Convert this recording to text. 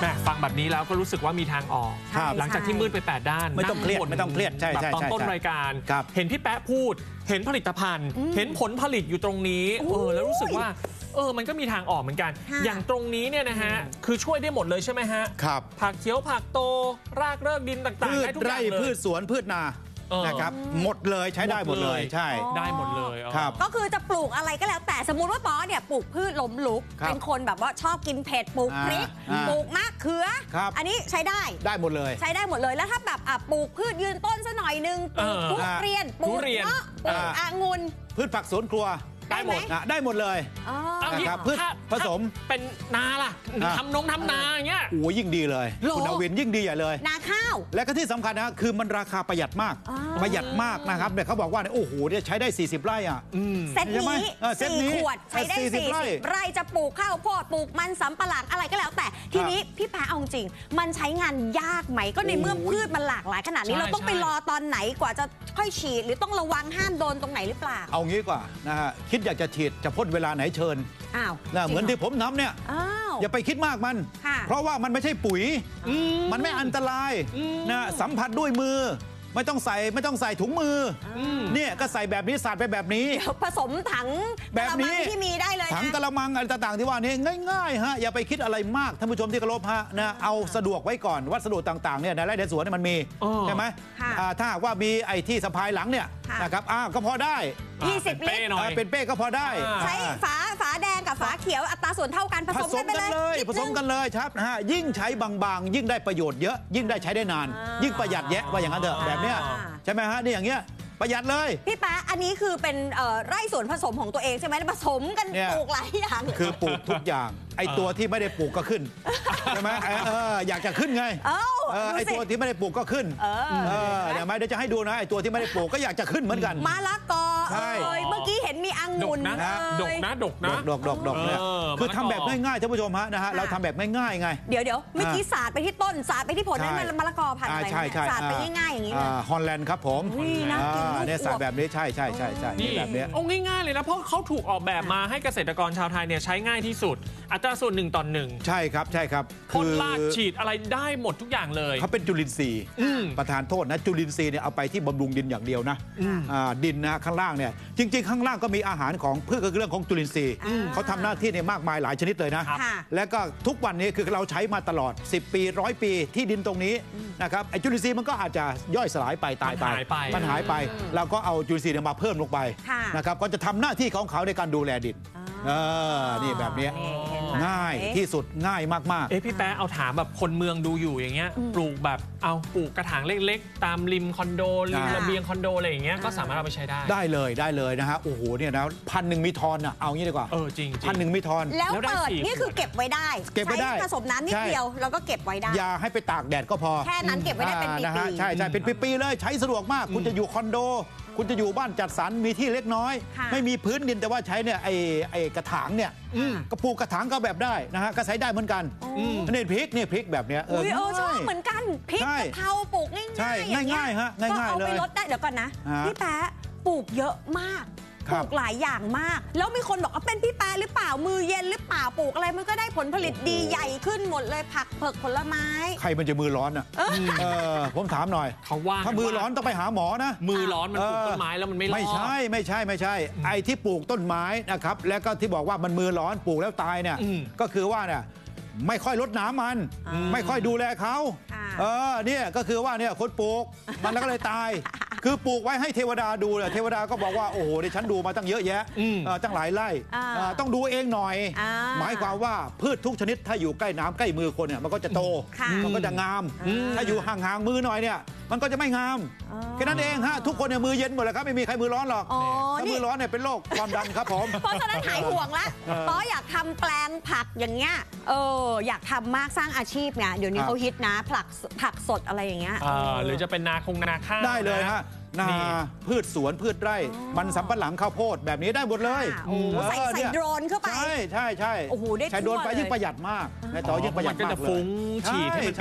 ฟังแบบนี้แล้วก็รู้สึกว่ามีทางออกหลังจากที่มืดไป8ด้านไม่ต้องเครียดใช่ตอนต้นรายการเห็นพี่แป๊ะพูดเห็นผลิตภัณฑ์เห็นผลผลิตอยู่ตรงนี้แล้วรู้สึกว่ามันก็มีทางออกเหมือนกันอย่างตรงนี้เนี่ยนะฮะคือช่วยได้หมดเลยใช่ไหมฮะครับผักเขียวผักโตรากเริกดินต่างๆได้ทุกอย่างเลยพืชสวนพืชนานะครับหมดเลยใช้ได้หมดเลยใช่ได้หมดเลยครับก็คือจะปลูกอะไรก็แล้วแต่สมมุติว่าป๊อเนี่ยปลูกพืชล้มลุกเป็นคนแบบว่าชอบกินเผ็ดปลูกพริกปลูกมะเขืออันนี้ใช้ได้หมดเลยใช้ได้หมดเลยแล้วถ้าแบบปลูกพืชยืนต้นซะหน่อยนึงปลูกทุเรียนปลูกเงาะปลูกองุ่นพืชผักสวนครัวได้หมดได้หมดเลยนะครับพืชผสมเป็นนาล่ะทำนาอย่างเงี้ยโอ้ยิ่งดีเลยคุณอาวินยิ่งดีใหญ่เลยนาข้าวและก็ที่สำคัญนะคือมันราคาประหยัดมากนะครับเนี่ยเขาบอกว่าโอ้โหเนี่ยใช้ได้40 ไร่อ่ะเซตนี้4 ขวดใช้ได้40 ไร่จะปลูกข้าวโพดปลูกมันสำปะหลังอะไรก็แล้วแต่ทีนี้พี่แป๊ะเอาจริงมันใช้งานยากไหมก็ในเมื่อพืชมันหลากหลายขนาดนี้เราต้องไปรอตอนไหนกว่าจะค่อยฉีดหรือต้องระวังห้ามโดนตรงไหนหรือเปล่าเอางี้กว่านะฮะคิดอยากจะฉีดจะพ่นเวลาไหนเชิญเหมือนที่ผมทำเนี่ยอย่าไปคิดมากมันเพราะว่ามันไม่ใช่ปุ๋ยมันไม่อันตรายนะสัมผัสด้วยมือไม่ต้องใส่ถุงมือเนี่ยก็ใส่แบบนี้สาดไปแบบนี้ผสมถังแบบนี้ที่มีได้เลยถังกระมังอะไรต่างๆที่ว่านี้ง่ายๆฮะอย่าไปคิดอะไรมากท่านผู้ชมที่เคารพฮะนะเอาสะดวกไว้ก่อนวัสดุต่างๆเนี่ยในไร่ในสวนเนี่ยมันมีใช่ไหมถ้าว่ามีไอ้ที่สะพายหลังเนี่ยนะครับก็พอได้ 20 ลิตรเป็นเป้ก็พอได้ใช้ฝาแดงกับฝาเขียวอัตราส่วนเท่ากันผสมกันเลยครับนะฮะยิ่งใช้บางๆยิ่งได้ประโยชน์เยอะยิ่งได้ใช้ได้นานยิ่งประหยัดแยะว่าอย่างนั้นเถอะแบบเนี้ยใช่ไหมฮะนี่อย่างเงี้ยประหยัดเลยพี่แป๊ะอันนี้คือเป็นไร่สวนผสมของตัวเองใช่ไหมผสมกันปลูกหลายอย่างคือปลูกทุกอย่างไอตัวที่ไม่ได้ปลูกก็ขึ้นใช่ไหมอยากจะขึ้นไงไอตัวที่ไม่ได้ปลูกก็ขึ้นเดี๋ยวจะให้ดูนะไอตัวที่ไม่ได้ปลูกก็อยากจะขึ้นเหมือนกันมะละกอเมื่อกี้เห็นมีองุ่นดกเนี่ยคือทำแบบง่ายๆท่านผู้ชมฮะนะฮะเราทำแบบง่ายๆไงเดี๋ยวเมื่อกี้สาดไปที่ต้นสาดไปที่ผลนั่นมันมะละกอพันธุ์อะไรสาดไปง่ายๆอย่างนี้เลยฮอลแลนด์ครับผมเนี่ยสาดแบบนี้ใช่นี่แบบนี้ง่ายๆเลยนะเพราะเขาถูกออกแบบมาให้เกษตรกรชาวไทยเนี่ยใช้ง่ายที่สุดอัตราส่วน1:1ใช่ครับพ่นลากฉีดอะไรได้หมดทุกอย่างเลยเขาเป็นจุลินทรีย์ประธานโทษนะจุลินทรีย์เนี่ยเอาไปที่บำรุงดินอย่างเดียวนะดินนะข้างล่างเนี่ยจริงๆข้างล่างก็มีอาหารของพืชก็คือเรื่องของจุลินทรีย์เขาทำหน้าที่เนี่ยมากมายหลายชนิดเลยนะแล้วก็ทุกวันนี้คือเราใช้มาตลอด10 ปี100 ปีที่ดินตรงนี้นะครับไอ้จุลินทรีย์มันก็อาจจะย่อยสลายไปตายไปมันหายไปเราก็เอาจุลินทรีย์มาเพิ่มลงไปนะครับก็จะทำหน้าที่ของเขาในการดูแลดินนี่แบบนี้ง่ายที่สุดง่ายมากๆพี่แป๊ะเอาถามแบบคนเมืองดูอยู่อย่างเงี้ยปลูกแบบเอาปลูกกระถางเล็กๆตามริมคอนโดริมระเบียงคอนโดอะไรอย่างเงี้ยก็สามารถเอาไปใช้ได้เลยนะฮะโอ้โหเนี่ยนะ1,000 มีทอนอ่ะเอางี้ดีกว่าจริง 1,000 มีทอนแล้วเปิดนี่คือเก็บไว้ได้ใช้ผสมน้ำนิดเดียวแล้วก็เก็บไว้ได้อย่าให้ไปตากแดดก็พอแค่นั้นเก็บไว้ได้เป็นปีๆใช่เป็นปีๆเลยใช้สะดวกมากคุณจะอยู่คอนโดคุณจะอยู่บ้านจัดสรรมีที่เล็กน้อยไม่มีพื้นดินแต่ว่าใช้เนี่ยไอ้กระถางเนี่ยก็ปลูกกระถางก็แบบได้นะฮะก็ใช้ได้เหมือนกันนี่พริกแบบเนี้ยชอบเหมือนกันพริกกะเพราปลูกง่ายฮะง่ายๆเลยก็เอาไปลดได้เดี๋ยวก่อนนะพี่แป๊ะปลูกเยอะมากปลูกหลายอย่างมากแล้วมีคนบอกว่าเป็นพี่แป๊ะหรือเปล่ามือเย็นหรือเปล่าปลูกอะไรมันก็ได้ผลผลิตดีใหญ่ขึ้นหมดเลยผักเผือกผลไม้ใครมันจะมือร้อนอ่ะผมถามหน่อยเขาว่าถ้ามือร้อนต้องไปหาหมอนะมือร้อนมันปลูกต้นไม้แล้วมันไม่ร้อนไม่ใช่ไอ้ที่ปลูกต้นไม้นะครับแล้วก็ที่บอกว่ามันมือร้อนปลูกแล้วตายเนี่ยก็คือว่าเนี่ยไม่ค่อยรดน้ำมันไม่ค่อยดูแลเขาเนี่ยก็คือว่าเนี่ยคนปลูกมันแล้วก็เลยตายคือปลูกไว้ให้เทวดาดูเลยเทวดาก็บอกว่าโอ้โหดิฉันดูมาตั้งเยอะแยะตั้งหลายไร่ต้องดูเองหน่อยหมายความว่าพืชทุกชนิดถ้าอยู่ใกล้น้ำใกล้มือคนเนี่ยมันก็จะโตมันก็จะงามถ้าอยู่ห่างๆมือหน่อยเนี่ยมันก็จะไม่งามแค่นั้นเองฮะทุกคนเนี่ยมือเย็นหมดเลยครับไม่มีใครมือร้อนหรอกถ้ามือร้อนเนี่ยเป็นโรคความดันครับผมเพราะฉะนั้นหายห่วงละต้ออยากทำแปลงผักอย่างเงี้ยอยากทำมากสร้างอาชีพไงเดี๋ยวนี้เขาฮิตนะผักสดอะไรอย่างเงี้ยหรือจะเป็นนาข้าวได้เลยฮะนาพืชสวนพืชไร่มันสำปะหลังข้าวโพดแบบนี้ได้หมดเลยใส่โดรนเข้าไปใช่โอ้โหได้ใช้โดรนไปยิ่งประหยัดมากในต่อยิ่งประหยัดมากเลยก็จะฟุ้งฉีดให้